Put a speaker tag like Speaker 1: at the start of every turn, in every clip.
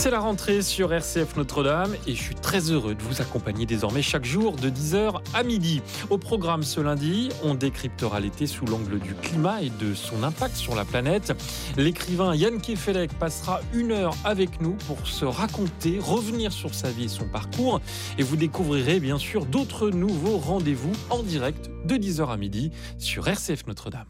Speaker 1: C'est la rentrée sur RCF Notre-Dame et je suis très heureux de vous accompagner désormais chaque jour de 10h à midi. Au programme ce lundi, on décryptera l'été sous l'angle du climat et de son impact sur la planète. L'écrivain Jan Kefelec passera 1 heure avec nous pour se raconter, revenir sur sa vie et son parcours. Et vous découvrirez bien sûr d'autres nouveaux rendez-vous en direct de 10h à midi sur RCF Notre-Dame.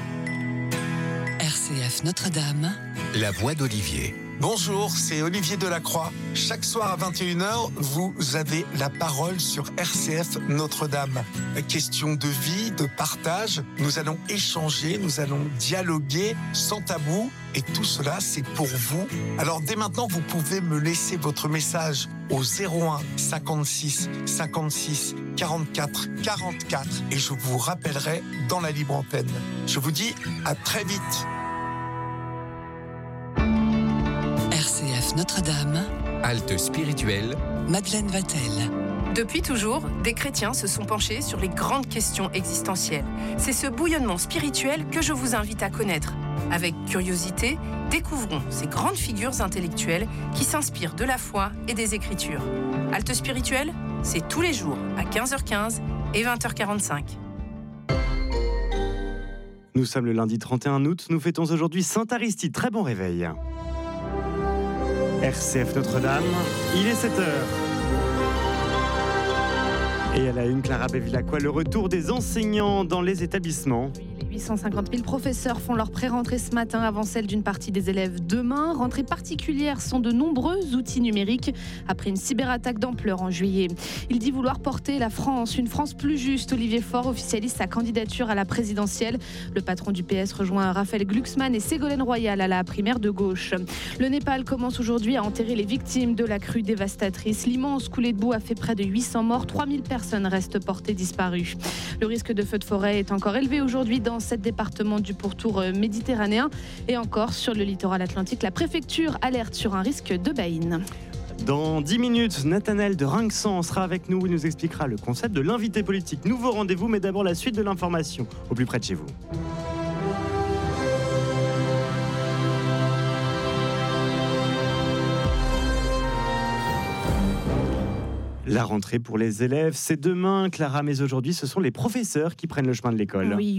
Speaker 2: RCF Notre-Dame,
Speaker 3: la voix d'Olivier.
Speaker 4: Bonjour, c'est Olivier Delacroix. Chaque soir à 21h, vous avez la parole sur RCF Notre-Dame. Question de vie, de partage. Nous allons échanger, nous allons dialoguer sans tabou. Et tout cela, c'est pour vous. Alors dès maintenant, vous pouvez me laisser votre message au 01 56 56 44 44 et je vous rappellerai dans la libre antenne. Je vous dis à très vite.
Speaker 2: RCF Notre-Dame,
Speaker 3: Halte spirituelle,
Speaker 2: Madeleine Vatel.
Speaker 5: Depuis toujours, des chrétiens se sont penchés sur les grandes questions existentielles. C'est ce bouillonnement spirituel que je vous invite à connaître. Avec curiosité, découvrons ces grandes figures intellectuelles qui s'inspirent de la foi et des Écritures. Halte spirituelle, c'est tous les jours à 15h15 et 20h45.
Speaker 6: Nous sommes le lundi 31 août, nous fêtons aujourd'hui Sainte Aristide. Très bon réveil. RCF Notre-Dame, il est 7h. Et à la une, Clara Bevilacqua, le retour des enseignants dans les établissements.
Speaker 7: Les 850 000 professeurs font leur pré-rentrée ce matin avant celle d'une partie des élèves demain. Rentrée particulière sont de nombreux outils numériques après une cyberattaque d'ampleur en juillet. Il dit vouloir porter la France, une France plus juste. Olivier Faure officialise sa candidature à la présidentielle. Le patron du PS rejoint Raphaël Glucksmann et Ségolène Royal à la primaire de gauche. Le Népal commence aujourd'hui à enterrer les victimes de la crue dévastatrice. L'immense coulée de boue a fait près de 800 morts. 3000 personnes restent portées disparues. Le risque de feu de forêt est encore élevé aujourd'hui dans 7 départements du pourtour méditerranéen et encore sur le littoral atlantique. La préfecture alerte sur un risque de baïne.
Speaker 6: Dans 10 minutes, Nathanaël de Rinxan sera avec nous. Il nous expliquera le concept de l'invité politique. Nouveau rendez-vous, mais d'abord la suite de l'information au plus près de chez vous. La rentrée pour les élèves, c'est demain, Clara, mais aujourd'hui, ce sont les professeurs qui prennent le chemin de l'école.
Speaker 7: Oui,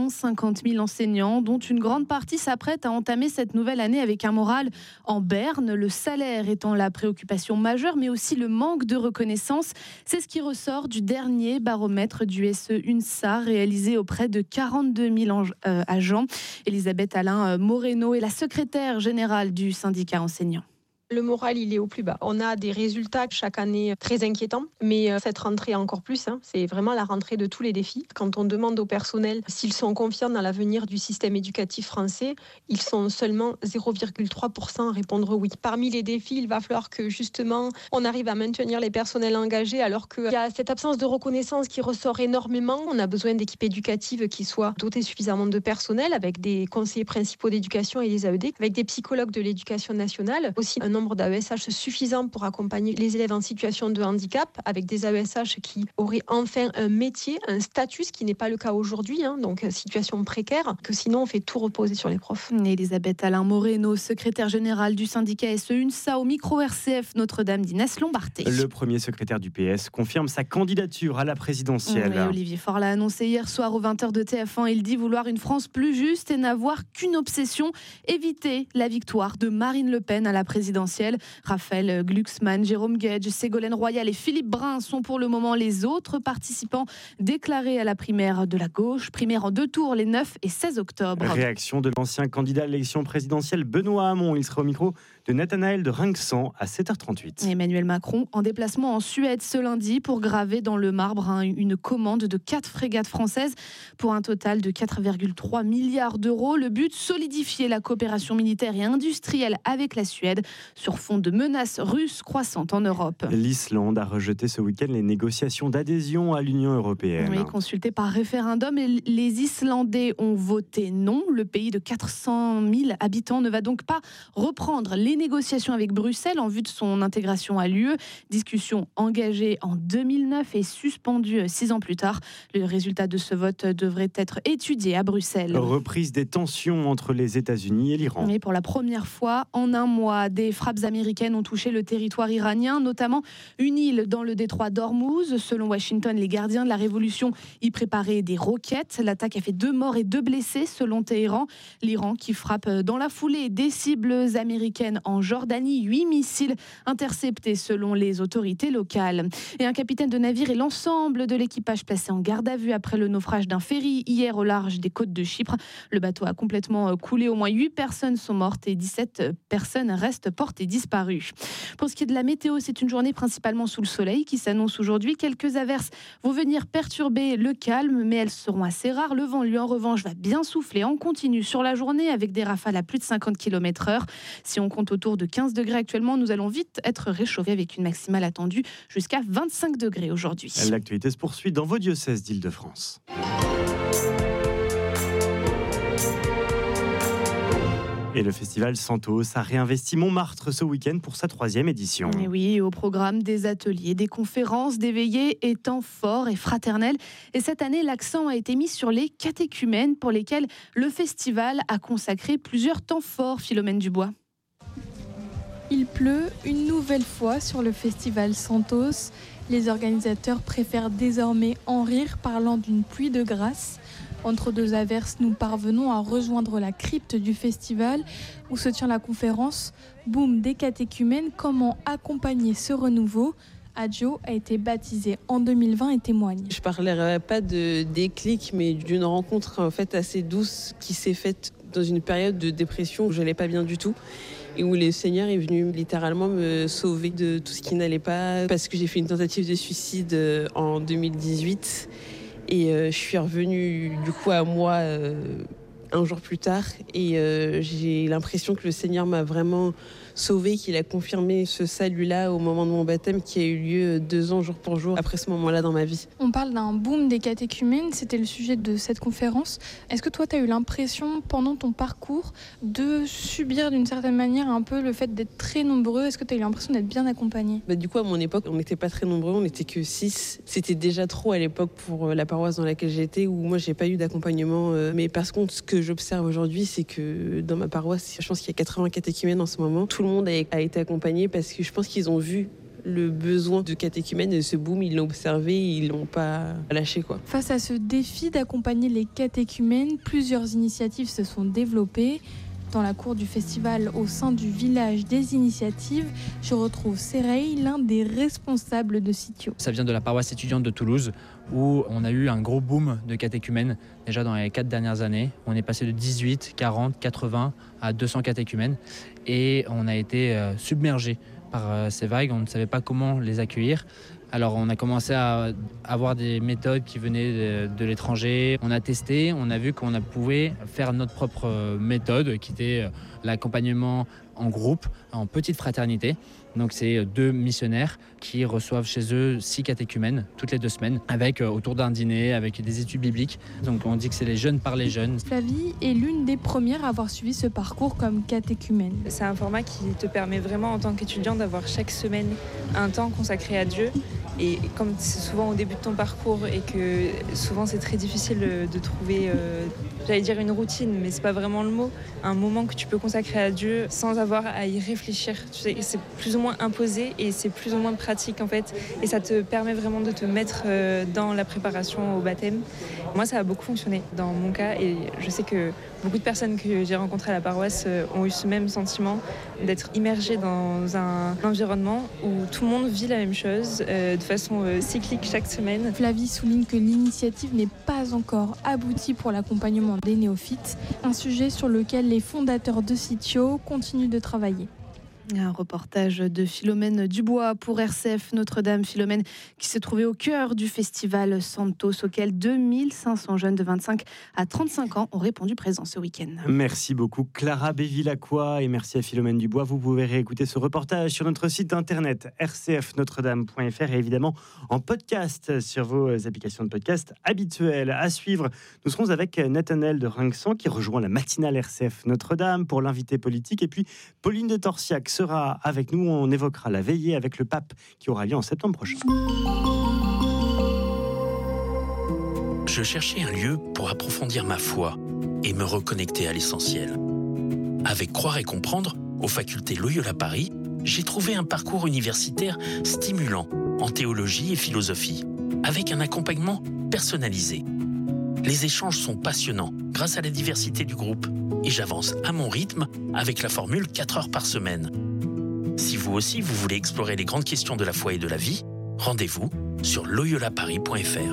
Speaker 7: 850 000 enseignants, dont une grande partie s'apprête à entamer cette nouvelle année avec un moral en berne, le salaire étant la préoccupation majeure, mais aussi le manque de reconnaissance. C'est ce qui ressort du dernier baromètre du SE UNSA, réalisé auprès de 42 000 agents. Elisabeth Alain Moreno est la secrétaire générale du syndicat enseignant.
Speaker 8: Le moral, il est au plus bas. On a des résultats chaque année très inquiétants, mais cette rentrée encore plus, c'est vraiment la rentrée de tous les défis. Quand on demande au personnel s'ils sont confiants dans l'avenir du système éducatif français, ils sont seulement 0,3% à répondre oui. Parmi les défis, il va falloir que justement on arrive à maintenir les personnels engagés alors qu'il y a cette absence de reconnaissance qui ressort énormément. On a besoin d'équipes éducatives qui soient dotées suffisamment de personnel avec des conseillers principaux d'éducation et des AED, avec des psychologues de l'éducation nationale, aussi un nombre d'AESH suffisant pour accompagner les élèves en situation de handicap, avec des AESH qui auraient enfin un métier, un statut, ce qui n'est pas le cas aujourd'hui, donc situation précaire, que sinon on fait tout reposer sur les profs.
Speaker 7: Elisabeth Alain Moreno, secrétaire générale du syndicat SE UNSA au micro RCF Notre-Dame d'Inès Lombarté.
Speaker 6: Le premier secrétaire du PS confirme sa candidature à la présidentielle.
Speaker 7: Oui, Olivier Faure l'a annoncé hier soir aux 20h de TF1. Il dit vouloir une France plus juste et n'avoir qu'une obsession, éviter la victoire de Marine Le Pen à la présidentielle. Raphaël Glucksmann, Jérôme Guedj, Ségolène Royal et Philippe Brun sont pour le moment les autres participants déclarés à la primaire de la gauche. Primaire en 2 tours les 9 et 16 octobre.
Speaker 6: Réaction de l'ancien candidat à l'élection présidentielle Benoît Hamon. Il sera au micro de Nathanaël de Rinxan à 7h38.
Speaker 7: Emmanuel Macron en déplacement en Suède ce lundi pour graver dans le marbre une commande de 4 frégates françaises pour un total de 4,3 milliards d'euros. Le but, solidifier la coopération militaire et industrielle avec la Suède sur fond de menaces russes croissantes en Europe.
Speaker 6: L'Islande a rejeté ce week-end les négociations d'adhésion à l'Union européenne.
Speaker 7: Oui, consulté par référendum, les Islandais ont voté non. Le pays de 400 000 habitants ne va donc pas reprendre les négociations avec Bruxelles en vue de son intégration à l'UE. Discussion engagée en 2009 et suspendue 6 ans plus tard. Le résultat de ce vote devrait être étudié à Bruxelles.
Speaker 6: Reprise des tensions entre les États-Unis et l'Iran.
Speaker 7: Mais pour la première fois en un mois, des frappes frappes américaines ont touché le territoire iranien, notamment une île dans le détroit d'Ormuz. Selon Washington, les gardiens de la révolution y préparaient des roquettes. L'attaque a fait 2 morts et 2 blessés selon Téhéran. L'Iran qui frappe dans la foulée des cibles américaines en Jordanie. 8 missiles interceptés selon les autorités locales. Et un capitaine de navire et l'ensemble de l'équipage placé en garde à vue après le naufrage d'un ferry hier au large des côtes de Chypre. Le bateau a complètement coulé. Au moins 8 personnes sont mortes et 17 personnes restent portées disparues. Pour ce qui est de la météo, c'est une journée principalement sous le soleil qui s'annonce aujourd'hui. Quelques averses vont venir perturber le calme, mais elles seront assez rares. Le vent, lui, en revanche, va bien souffler en continu sur la journée avec des rafales à plus de 50 km/h. Si on compte autour de 15 degrés actuellement, nous allons vite être réchauffés avec une maximale attendue jusqu'à 25 degrés aujourd'hui.
Speaker 6: L'actualité se poursuit dans vos diocèses d'Île-de-France. Et le festival Santos a réinvesti Montmartre ce week-end pour sa 3e édition.
Speaker 7: Et oui, au programme des ateliers, des conférences, des veillées et temps forts et fraternels. Et cette année, l'accent a été mis sur les catéchumènes pour lesquels le festival a consacré plusieurs temps forts. Philomène Dubois.
Speaker 9: Il pleut une nouvelle fois sur le festival Santos. Les organisateurs préfèrent désormais en rire, parlant d'une pluie de grâce. Entre 2 averses, nous parvenons à rejoindre la crypte du festival où se tient la conférence Boom des catéchumènes, comment accompagner ce renouveau. Adjo a été baptisé en 2020 et témoigne.
Speaker 10: Je ne parlerai pas de déclic, mais d'une rencontre en fait assez douce qui s'est faite dans une période de dépression où je n'allais pas bien du tout et où le Seigneur est venu littéralement me sauver de tout ce qui n'allait pas parce que j'ai fait une tentative de suicide en 2018. Et je suis revenue du coup à moi un jour plus tard et j'ai l'impression que le Seigneur m'a vraiment sauvée, qu'il a confirmé ce salut-là au moment de mon baptême qui a eu lieu 2 ans jour pour jour après ce moment-là dans ma vie.
Speaker 9: On parle d'un boom des catéchumènes, c'était le sujet de cette conférence. Est-ce que toi tu as eu l'impression pendant ton parcours de subir d'une certaine manière un peu le fait d'être très nombreux? Est-ce que tu as eu l'impression d'être bien accompagné?
Speaker 10: Du coup à mon époque on n'était pas très nombreux, on n'était que 6. C'était déjà trop à l'époque pour la paroisse dans laquelle j'étais où moi j'ai pas eu d'accompagnement. Mais par contre ce que j'observe aujourd'hui c'est que dans ma paroisse je pense qu'il y a 80 catéchumènes en ce moment. Tout le monde a été accompagné parce que je pense qu'ils ont vu le besoin de catéchumènes et ce boom, ils l'ont observé, ils l'ont pas lâché quoi.
Speaker 9: Face à ce défi d'accompagner les catéchumènes, plusieurs initiatives se sont développées. Dans la cour du festival, au sein du village des initiatives, je retrouve Serey, l'un des responsables de Sitio.
Speaker 11: Ça vient de la paroisse étudiante de Toulouse, où on a eu un gros boom de catéchumènes déjà dans les 4 dernières années. On est passé de 18, 40, 80 à 200 catéchumènes et on a été submergé par ces vagues. On ne savait pas comment les accueillir. Alors on a commencé à avoir des méthodes qui venaient de l'étranger. On a testé, on a vu qu'on pouvait faire notre propre méthode qui était l'accompagnement en groupe, en petite fraternité. Donc c'est 2 missionnaires qui reçoivent chez eux 6 catéchumènes toutes les 2 semaines avec autour d'un dîner, avec des études bibliques. Donc on dit que c'est les jeunes par les jeunes.
Speaker 9: Flavie est l'une des premières à avoir suivi ce parcours comme catéchumène.
Speaker 12: C'est un format qui te permet vraiment en tant qu'étudiant d'avoir chaque semaine un temps consacré à Dieu. Et comme c'est souvent au début de ton parcours et que souvent c'est très difficile de trouver, j'allais dire une routine, mais c'est pas vraiment le mot, un moment que tu peux consacrer à Dieu sans avoir à y réfléchir. Tu sais, c'est plus ou moins imposé et c'est plus ou moins pratique en fait. Et ça te permet vraiment de te mettre dans la préparation au baptême. Moi ça a beaucoup fonctionné dans mon cas et je sais que beaucoup de personnes que j'ai rencontrées à la paroisse ont eu ce même sentiment d'être immergées dans un environnement où tout le monde vit la même chose de façon cyclique chaque semaine.
Speaker 9: Flavie souligne que l'initiative n'est pas encore aboutie pour l'accompagnement des néophytes, un sujet sur lequel les fondateurs de Sitio continuent de travailler.
Speaker 7: Un reportage de Philomène Dubois pour RCF Notre-Dame. Philomène qui s'est trouvée au cœur du festival Santos auquel 2500 jeunes de 25 à 35 ans ont répondu présents ce week-end.
Speaker 6: Merci beaucoup Clara Bévilacqua et merci à Philomène Dubois. Vous pouvez réécouter ce reportage sur notre site internet rcfnotredame.fr et évidemment en podcast sur vos applications de podcast habituelles. À suivre, nous serons avec Nathanaël de Rinxan qui rejoint la matinale RCF Notre-Dame pour l'invité politique et puis Pauline de Torsiac sera avec nous. On évoquera la veillée avec le pape qui aura lieu en septembre prochain.
Speaker 13: Je cherchais un lieu pour approfondir ma foi et me reconnecter à l'essentiel. Avec Croire et comprendre, aux facultés Loyola Paris, j'ai trouvé un parcours universitaire stimulant en théologie et philosophie, avec un accompagnement personnalisé. Les échanges sont passionnants grâce à la diversité du groupe et j'avance à mon rythme avec la formule 4 heures par semaine. Si vous aussi, vous voulez explorer les grandes questions de la foi et de la vie, rendez-vous sur loyolaparis.fr.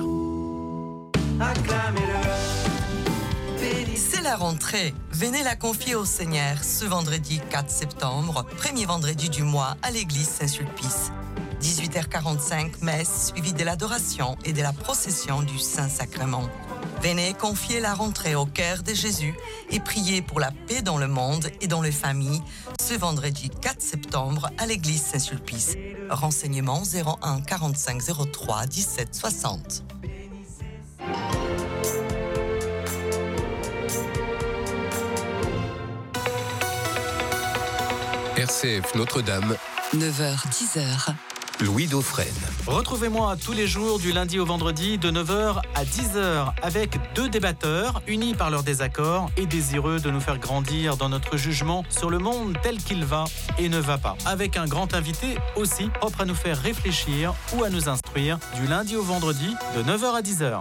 Speaker 14: C'est la rentrée. Venez la confier au Seigneur ce vendredi 4 septembre, premier vendredi du mois à l'église Saint-Sulpice. 18h45, messe suivie de l'adoration et de la procession du Saint-Sacrement. Venez confier la rentrée au cœur de Jésus et prier pour la paix dans le monde et dans les familles ce vendredi 4 septembre à l'église Saint-Sulpice. Renseignements 01 45 03 17 60.
Speaker 3: RCF Notre-Dame,
Speaker 2: 9h-10h.
Speaker 3: Louis Dauphren.
Speaker 15: Retrouvez-moi tous les jours du lundi au vendredi de 9h à 10h avec 2 débatteurs unis par leurs désaccords et désireux de nous faire grandir dans notre jugement sur le monde tel qu'il va et ne va pas. Avec un grand invité aussi propre à nous faire réfléchir ou à nous instruire du lundi au vendredi de 9h à 10h.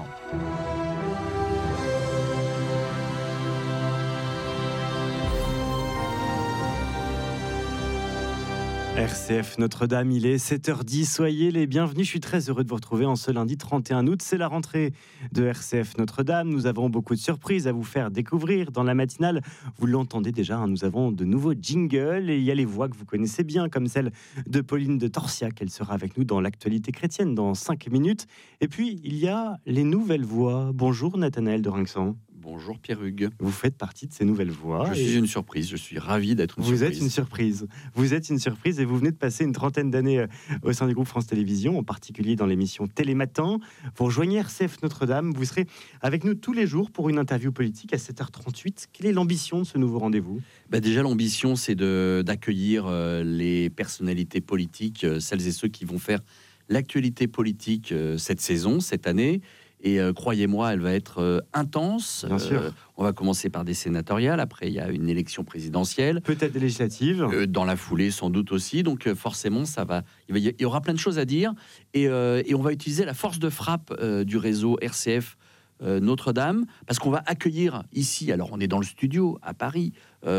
Speaker 6: RCF Notre-Dame, il est 7h10, soyez les bienvenus, je suis très heureux de vous retrouver en ce lundi 31 août, c'est la rentrée de RCF Notre-Dame, nous avons beaucoup de surprises à vous faire découvrir dans la matinale, vous l'entendez déjà, nous avons de nouveaux jingles et il y a les voix que vous connaissez bien comme celle de Pauline de Torsiac, elle sera avec nous dans l'actualité chrétienne dans 5 minutes, et puis il y a les nouvelles voix. Bonjour Nathanaël de Rinxan.
Speaker 16: Bonjour Pierre-Hugues.
Speaker 6: Vous faites partie de ces nouvelles voix.
Speaker 16: Je suis une surprise, je suis ravi d'être une surprise.
Speaker 6: Vous êtes une surprise. Vous êtes une surprise et vous venez de passer une trentaine d'années au sein du groupe France Télévisions, en particulier dans l'émission Télématin. Vous rejoignez RCF Notre-Dame, vous serez avec nous tous les jours pour une interview politique à 7h38. Quelle est l'ambition de ce nouveau rendez-vous ?
Speaker 16: Déjà, l'ambition, c'est d'accueillir les personnalités politiques, celles et ceux qui vont faire l'actualité politique cette saison, cette année. Et croyez-moi, elle va être intense.
Speaker 6: Bien sûr.
Speaker 16: On va commencer par des sénatoriales. Après, il y a une élection présidentielle.
Speaker 6: Peut-être des législatives.
Speaker 16: Dans la foulée, sans doute aussi. Donc, forcément, il y aura plein de choses à dire. Et on va utiliser la force de frappe du réseau RCF Notre-Dame, parce qu'on va accueillir ici, alors on est dans le studio à Paris,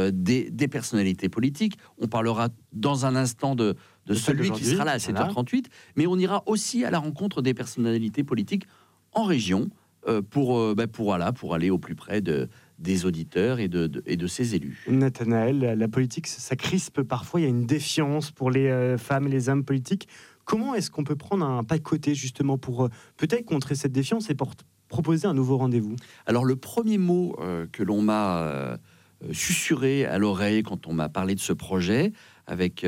Speaker 16: des personnalités politiques. On parlera dans un instant de celui qui sera là à 7h38. Mais on ira aussi à la rencontre des personnalités politiques en région pour aller au plus près des auditeurs et de ses élus.
Speaker 6: Nathanaël, la politique, ça crispe parfois, il y a une défiance pour les femmes et les hommes politiques. Comment est-ce qu'on peut prendre un pas de côté justement pour peut-être contrer cette défiance et pour proposer un nouveau rendez-vous ?
Speaker 16: Alors le premier mot que l'on m'a susurré à l'oreille quand on m'a parlé de ce projet avec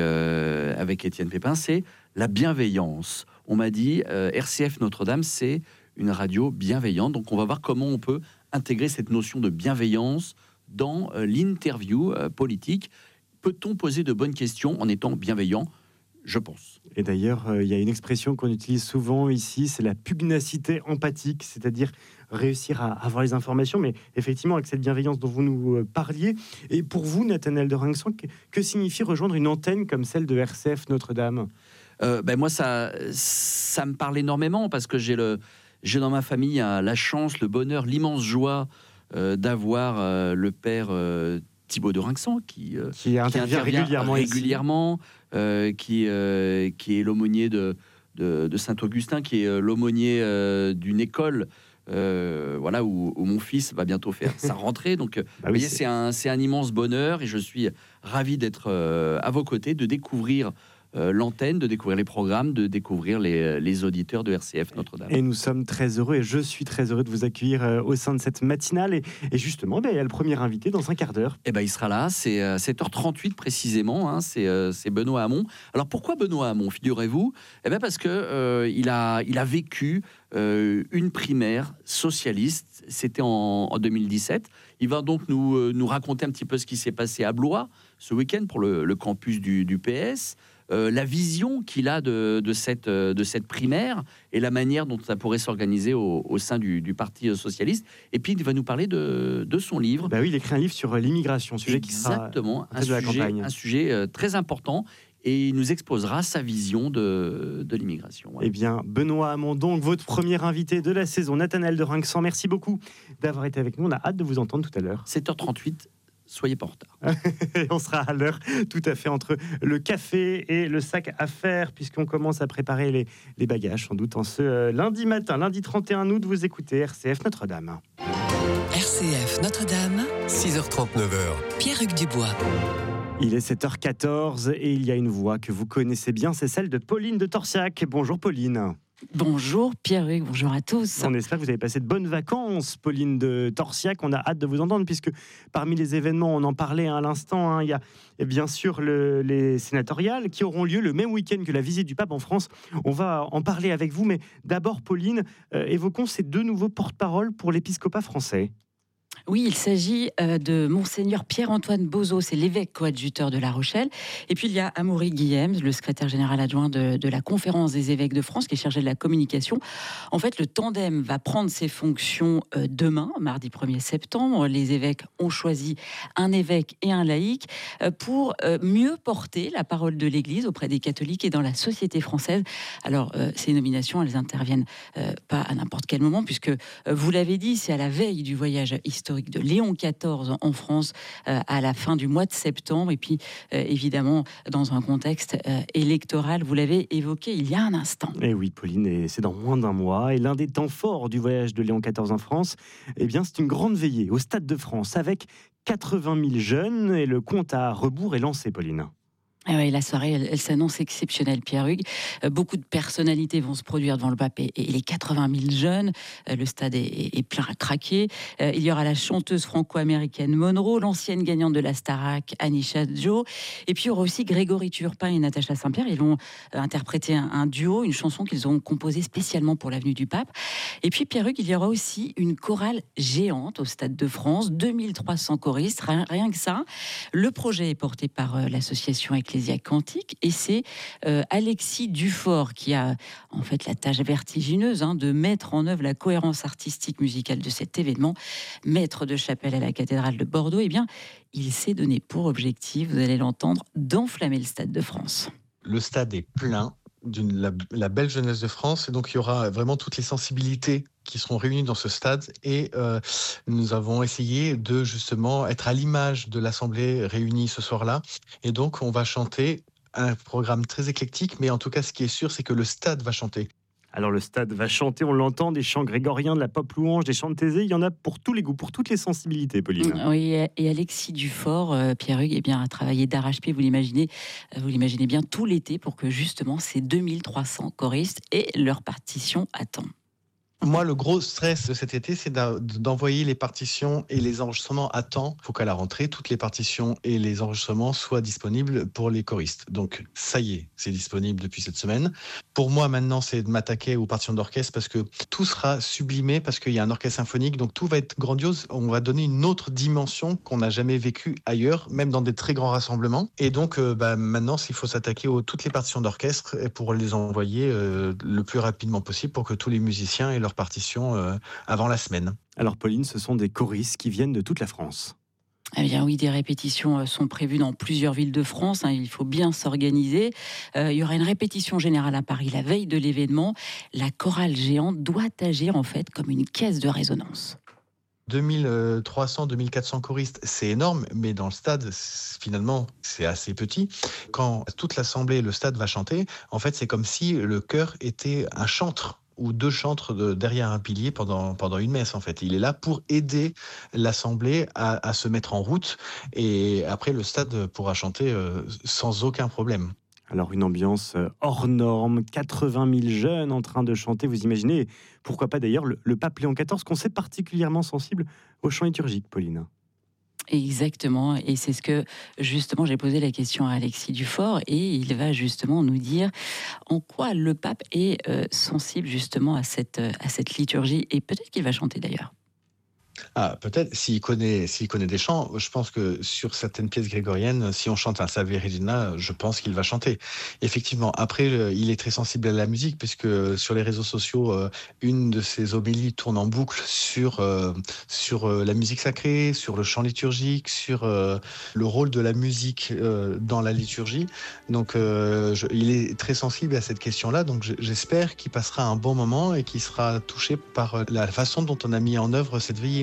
Speaker 16: Étienne Pépin, c'est la bienveillance. On m'a dit RCF Notre-Dame, c'est une radio bienveillante. Donc, on va voir comment on peut intégrer cette notion de bienveillance dans l'interview politique. Peut-on poser de bonnes questions en étant bienveillant ? Je pense.
Speaker 6: Et d'ailleurs, il y a une expression qu'on utilise souvent ici, c'est la pugnacité empathique, c'est-à-dire réussir à avoir les informations, mais effectivement avec cette bienveillance dont vous nous parliez. Et pour vous, Nathanaël de Rinxan, que signifie rejoindre une antenne comme celle de RCF Notre-Dame ?
Speaker 16: Moi, ça me parle énormément parce que j'ai dans ma famille la chance, le bonheur, l'immense joie d'avoir le père Thibaut de Rinxan qui intervient régulièrement qui est l'aumônier de Saint-Augustin, qui est l'aumônier d'une école où mon fils va bientôt faire sa rentrée. Donc, vous voyez, c'est un immense bonheur et je suis ravi d'être à vos côtés, de découvrir l'antenne, de découvrir les programmes, de découvrir les auditeurs de RCF Notre-Dame.
Speaker 6: Et nous sommes très heureux, et je suis très heureux de vous accueillir au sein de cette matinale. Et justement, il y a le premier invité dans un quart d'heure.
Speaker 16: Il sera là, c'est 7h38 précisément, c'est Benoît Hamon. Alors pourquoi Benoît Hamon, figurez-vous ? Parce que il a vécu une primaire socialiste, c'était en 2017. Il va donc nous raconter un petit peu ce qui s'est passé à Blois ce week-end pour le campus du PS. La vision qu'il a de cette primaire et la manière dont ça pourrait s'organiser au sein du Parti socialiste. Et puis, il va nous parler de son livre.
Speaker 6: Il écrit un livre sur l'immigration, sujet qui sera
Speaker 16: un sujet très important et il nous exposera sa vision de l'immigration.
Speaker 6: Eh bien, Benoît Hamon, donc votre premier invité de la saison, Nathanaël de Rinxan, merci beaucoup d'avoir été avec nous. On a hâte de vous entendre tout à l'heure.
Speaker 16: 7h38. Soyez pas en retard.
Speaker 6: On sera à l'heure tout à fait entre le café et le sac à faire, puisqu'on commence à préparer les bagages, sans doute en ce lundi matin, lundi 31 août. Vous écoutez RCF Notre-Dame.
Speaker 2: RCF Notre-Dame,
Speaker 3: 6h39.
Speaker 2: Pierre-Hugues Dubois.
Speaker 6: Il est 7h14 et il y a une voix que vous connaissez bien, c'est celle de Pauline de Torsiac. Bonjour Pauline.
Speaker 17: Bonjour Pierre-Hugues, bonjour à tous.
Speaker 6: On espère que vous avez passé de bonnes vacances, Pauline de Torsiac. On a hâte de vous entendre puisque parmi les événements, on en parlait à l'instant, il y a bien sûr les sénatoriales qui auront lieu le même week-end que la visite du pape en France. On va en parler avec vous, mais d'abord Pauline, évoquons ces 2 nouveaux porte-parole pour l'épiscopat français.
Speaker 17: Oui, il s'agit de Monseigneur Pierre-Antoine Bozo, c'est l'évêque coadjuteur de La Rochelle. Et puis il y a Amaury Guillems, le secrétaire général adjoint de la Conférence des évêques de France, qui est chargé de la communication. En fait, le tandem va prendre ses fonctions demain, mardi 1er septembre. Les évêques ont choisi un évêque et un laïc pour mieux porter la parole de l'Église auprès des catholiques et dans la société française. Alors, ces nominations, elles interviennent pas à n'importe quel moment, puisque, vous l'avez dit, c'est à la veille du voyage historique de Léon XIV en France à la fin du mois de septembre, et puis évidemment dans un contexte électoral, vous l'avez évoqué il y a un instant.
Speaker 6: Et oui Pauline, et c'est dans moins d'un mois, et l'un des temps forts du voyage de Léon XIV en France, eh bien c'est une grande veillée au Stade de France avec 80 000 jeunes, et le compte à rebours est lancé, Pauline.
Speaker 17: Ah oui, la soirée, elle s'annonce exceptionnelle, Pierre-Hugues. Beaucoup de personnalités vont se produire devant le pape et les 80 000 jeunes. Le stade est plein à craquer. Il y aura la chanteuse franco-américaine Monroe, l'ancienne gagnante de la Starac, Anisha Joe. Et puis il y aura aussi Grégory Turpin et Natacha Saint-Pierre. Ils vont interpréter un duo, une chanson qu'ils ont composée spécialement pour l'avenue du pape. Et puis Pierre-Hugues, il y aura aussi une chorale géante au Stade de France, 2300 choristes, rien que ça. Le projet est porté par l'association Ecclésiaque Cantique, et c'est Alexis Dufort qui a en fait la tâche vertigineuse de mettre en œuvre la cohérence artistique musicale de cet événement. Maître de chapelle à la cathédrale de Bordeaux, eh bien, il s'est donné pour objectif, vous allez l'entendre, d'enflammer le Stade de France.
Speaker 18: Le stade est plein la belle jeunesse de France, et donc il y aura vraiment toutes les sensibilités qui seront réunies dans ce stade, et nous avons essayé de justement être à l'image de l'Assemblée réunie ce soir-là, et donc on va chanter un programme très éclectique, mais en tout cas ce qui est sûr, c'est que le stade va chanter.
Speaker 6: Alors le stade va chanter, on l'entend, des chants grégoriens, de la pop louange, des chants de Thésée, il y en a pour tous les goûts, pour toutes les sensibilités, Pauline.
Speaker 17: Oui, et Alexis Dufort, Pierre-Hugues, eh bien, a travaillé d'arrache-pied, vous l'imaginez bien, tout l'été pour que justement ces 2300 choristes aient leur partition à temps.
Speaker 18: Moi, le gros stress de cet été, c'est d'envoyer les partitions et les enregistrements à temps. Il faut qu'à la rentrée, toutes les partitions et les enregistrements soient disponibles pour les choristes. Donc, ça y est, c'est disponible depuis cette semaine. Pour moi, maintenant, c'est de m'attaquer aux partitions d'orchestre parce que tout sera sublimé, parce qu'il y a un orchestre symphonique. Donc, tout va être grandiose. On va donner une autre dimension qu'on n'a jamais vécue ailleurs, même dans des très grands rassemblements. Et donc, maintenant, il faut s'attaquer à toutes les partitions d'orchestre pour les envoyer le plus rapidement possible pour que tous les musiciens aient leur partition avant la semaine.
Speaker 6: Alors Pauline, ce sont des choristes qui viennent de toute la France.
Speaker 17: Eh bien oui, des répétitions sont prévues dans plusieurs villes de France, il faut bien s'organiser. Il y aura une répétition générale à Paris la veille de l'événement. La chorale géante doit agir en fait comme une caisse de résonance.
Speaker 18: 2300, 2400 choristes, c'est énorme, mais dans le stade, finalement, c'est assez petit. Quand toute l'assemblée, le stade va chanter, en fait, c'est comme si le chœur était un chantre ou 2 chantres derrière un pilier pendant une messe, en fait. Il est là pour aider l'Assemblée à se mettre en route, et après, le stade pourra chanter sans aucun problème.
Speaker 6: Alors, une ambiance hors norme, 80 000 jeunes en train de chanter, vous imaginez, pourquoi pas d'ailleurs le pape Léon XIV, qu'on sait particulièrement sensible au chant liturgique, Pauline.
Speaker 17: Exactement, et c'est ce que justement j'ai posé la question à Alexis Dufort, et il va justement nous dire en quoi le pape est sensible justement à cette liturgie, et peut-être qu'il va chanter d'ailleurs.
Speaker 18: Ah, peut-être, s'il connaît des chants, je pense que sur certaines pièces grégoriennes, si on chante un Salve Regina, je pense qu'il va chanter. Effectivement, après, il est très sensible à la musique, puisque sur les réseaux sociaux, une de ses homélies tourne en boucle sur la musique sacrée, sur le chant liturgique, sur le rôle de la musique dans la liturgie. Donc, il est très sensible à cette question-là, donc j'espère qu'il passera un bon moment et qu'il sera touché par la façon dont on a mis en œuvre cette veillée.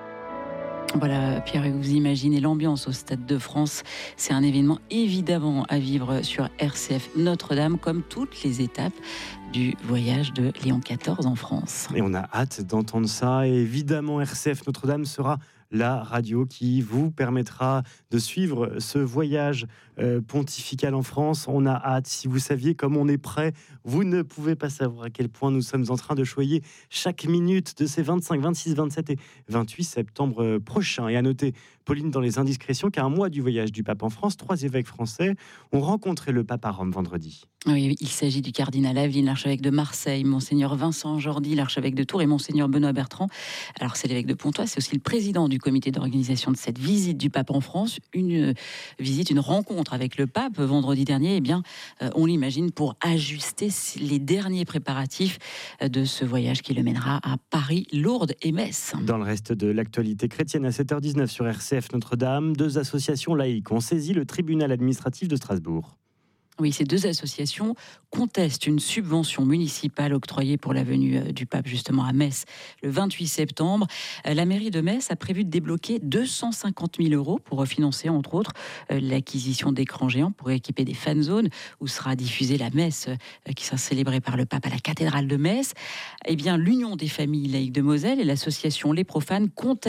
Speaker 17: Voilà, Pierre, vous imaginez l'ambiance au Stade de France. C'est un événement évidemment à vivre sur RCF Notre-Dame, comme toutes les étapes du voyage de Léon XIV en France.
Speaker 6: Et on a hâte d'entendre ça. Et évidemment, RCF Notre-Dame sera la radio qui vous permettra de suivre ce voyage pontifical en France. On a hâte. Si vous saviez comme on est prêt, vous ne pouvez pas savoir à quel point nous sommes en train de choyer chaque minute de ces 25, 26, 27 et 28 septembre prochains. Et à noter, Pauline, dans les indiscrétions, qu'à un mois du voyage du pape en France, 3 évêques français ont rencontré le pape à Rome vendredi.
Speaker 17: Oui, il s'agit du cardinal Aveline, l'archevêque de Marseille, monseigneur Vincent Jordi, l'archevêque de Tours, et monseigneur Benoît Bertrand. Alors c'est l'évêque de Pontoise, c'est aussi le président du comité d'organisation de cette visite du pape en France, une rencontre avec le pape vendredi dernier. Eh bien, on l'imagine pour ajuster les derniers préparatifs de ce voyage qui le mènera à Paris, Lourdes et Metz.
Speaker 6: Dans le reste de l'actualité chrétienne, à 7h19 sur RCF Notre-Dame, 2 associations laïques ont saisi le tribunal administratif de Strasbourg.
Speaker 17: Oui, ces 2 associations contestent une subvention municipale octroyée pour la venue du pape justement à Metz le 28 septembre. La mairie de Metz a prévu de débloquer 250 000 € pour financer entre autres l'acquisition d'écrans géants pour équiper des fan zones où sera diffusée la messe qui sera célébrée par le pape à la cathédrale de Metz. Eh bien, l'Union des familles laïques de Moselle et l'association Les Profanes contestent